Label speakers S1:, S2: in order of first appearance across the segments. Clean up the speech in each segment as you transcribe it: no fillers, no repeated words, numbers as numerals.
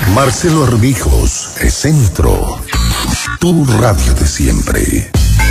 S1: Marcelo Armijos es Centro, tu radio de siempre.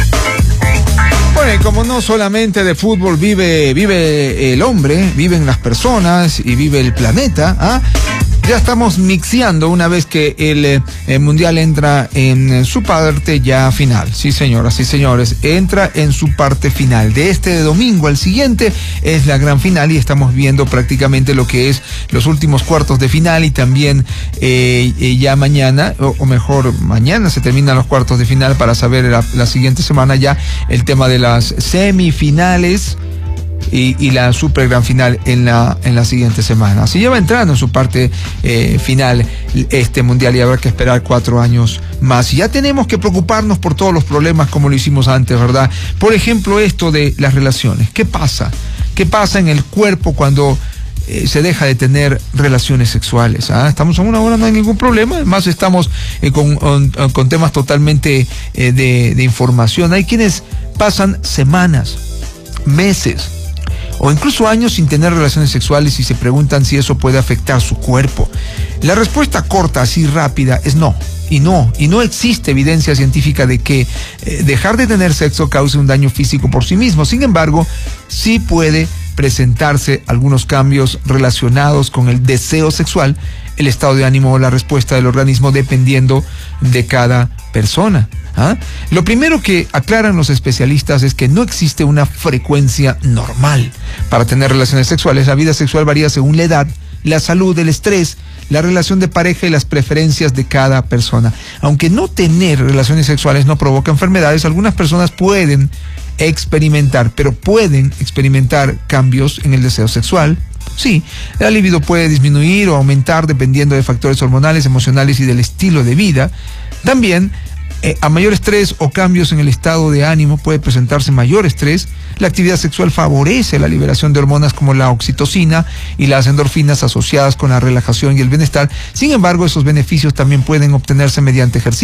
S2: Bueno, y como no solamente de fútbol vive el hombre, viven las personas y vive el planeta, ¿ah? Ya estamos mixeando una vez que el Mundial entra en su parte ya final. Sí, señoras y señores, entra en su parte final. De este domingo al siguiente es la gran final y estamos viendo prácticamente lo que es los últimos cuartos de final y también ya mañana, o mejor, mañana se terminan los cuartos de final para saber la siguiente semana ya el tema de las semifinales. Y la super gran final en la siguiente semana. Así ya va entrando en su parte final este mundial y habrá que esperar 4 años más. Y ya tenemos que preocuparnos por todos los problemas como lo hicimos antes, ¿verdad? Por ejemplo, esto de las relaciones. ¿Qué pasa? ¿Qué pasa en el cuerpo cuando se deja de tener relaciones sexuales? Estamos en una hora, no hay ningún problema. Además estamos con temas totalmente de información. Hay quienes pasan semanas, meses o incluso años sin tener relaciones sexuales y se preguntan si eso puede afectar su cuerpo. La respuesta corta, así rápida, es no. Y no existe evidencia científica de que dejar de tener sexo cause un daño físico por sí mismo. Sin embargo, sí puede presentarse algunos cambios relacionados con el deseo sexual, el estado de ánimo o la respuesta del organismo dependiendo de cada persona. Lo primero que aclaran los especialistas es que no existe una frecuencia normal para tener relaciones sexuales. La vida sexual varía según la edad, la salud, el estrés, la relación de pareja y las preferencias de cada persona. Aunque no tener relaciones sexuales no provoca enfermedades, algunas personas pueden experimentar cambios en el deseo sexual. Sí, la libido puede disminuir o aumentar dependiendo de factores hormonales, emocionales y del estilo de vida. También a mayor estrés o cambios en el estado de ánimo puede presentarse mayor estrés. La actividad sexual favorece la liberación de hormonas como la oxitocina y las endorfinas asociadas con la relajación y el bienestar. Sin embargo, esos beneficios también pueden obtenerse mediante ejercicio